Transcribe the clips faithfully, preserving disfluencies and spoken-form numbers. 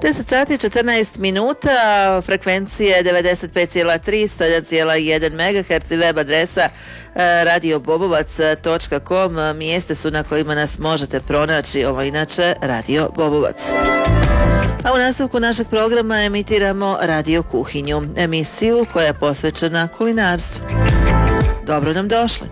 deset sati četrnaest minuta, frekvencije devedeset pet zarez tri, sto jedan zarez jedan megaherca, web adresa radio bobovac točka com, mjeste su na kojima nas možete pronaći, ovo inače Radio Bobovac. A u nastavku našeg programa emitiramo Radio Kuhinju, emisiju koja je posvećena kulinarstvu. Dobro nam došli!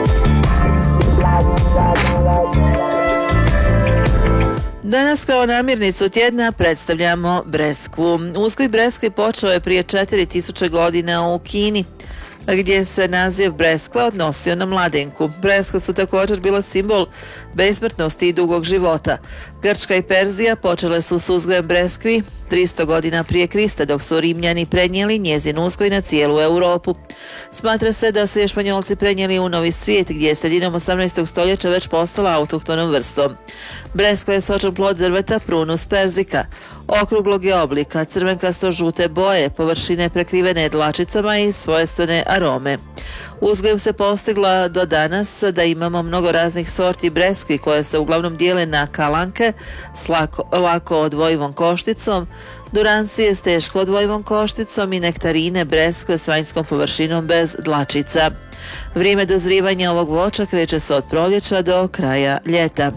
Danas kao namirnicu tjedna predstavljamo breskvu. Uzgoj breskve počeo je prije četiri tisuće godina u Kini, gdje se naziv breskva odnosio na mladenku. Breskva su također bila simbol besmrtnosti i dugog života. Grčka i Perzija počele su s uzgojem breskvi tristo godina prije Krista, dok su Rimljani prenijeli njezin uzgoj na cijelu Europu. Smatra se da su je Španjolci prenijeli u Novi svijet, gdje je sredinom osamnaestog stoljeća već postala autohtonom vrstom. Breskva je sočan plod drveta Prunus persika. Okruglog je oblika, crvenkasto-žute boje, površine prekrivene dlačicama i svojstvene arome. Uzgojem se postigla do danas da imamo mnogo raznih sorti breskvi koje se uglavnom dijele na kalanke s lako, lako odvojivom košticom, duransije s teško odvojivom košticom i nektarine breskve s vanjskom površinom bez dlačica. Vrijeme dozrivanja ovog voća kreće se od proljeća do kraja ljeta.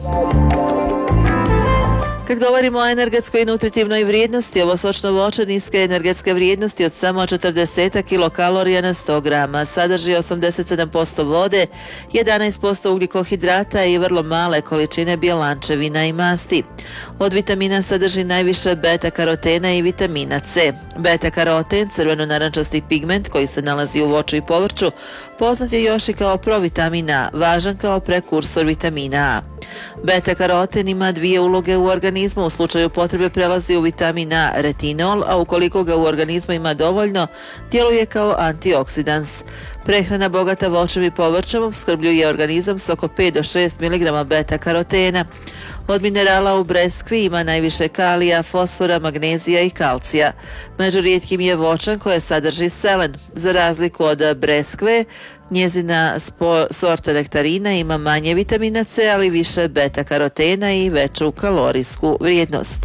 Kad govorimo o energetskoj i nutritivnoj vrijednosti, ovo sočno voće niske energetske vrijednosti od samo četrdeset kilokalorija na sto grama, sadrži osamdeset sedam posto vode, jedanaest posto ugljikohidrata i vrlo male količine bjelančevina i masti. Od vitamina sadrži najviše beta-karotena i vitamina C. Beta-karoten, crveno-narančasti pigment koji se nalazi u voću i povrću, poznat je još i kao provitamin A, važan kao prekursor vitamina A. Beta-karoten ima dvije uloge u organizmu. U slučaju potrebe prelazi u vitamin A retinol, a ukoliko ga u organizmu ima dovoljno, djeluje kao antioksidans. Prehrana bogata voćem i povrćem opskrbljuje organizam s oko pet do šest miligrama beta-karotena. Od minerala u breskvi ima najviše kalija, fosfora, magnezija i kalcija. Među rijetkim je voćan koje sadrži selen. Za razliku od breskve, njezina spo- sorta nektarina ima manje vitamina C, ali više beta-karotena i veću kalorijsku vrijednost.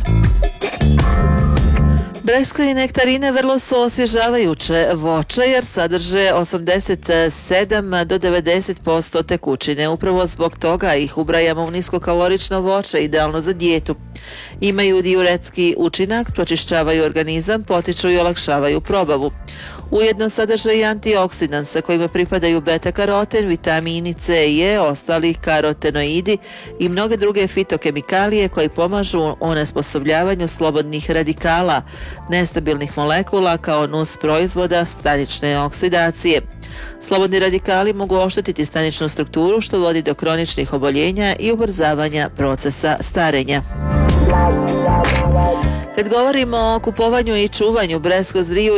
Breskve i nektarine vrlo su osvježavajuće voće jer sadrže osamdeset sedam do devedeset posto tekućine. Upravo zbog toga ih ubrajamo u niskokalorično voće, idealno za dijetu. Imaju diuretski učinak, pročišćavaju organizam, potiču i olakšavaju probavu. Ujedno sadrže i antioksidanse kojima pripadaju beta-karoten, vitamini C i E, ostali karotenoidi i mnoge druge fitokemikalije koji pomažu u onesposobljavanju slobodnih radikala, nestabilnih molekula kao nus proizvoda stanične oksidacije. Slobodni radikali mogu oštetiti staničnu strukturu što vodi do kroničnih oboljenja i ubrzavanja procesa starenja. Kad govorimo o kupovanju i čuvanju, breskvu zriju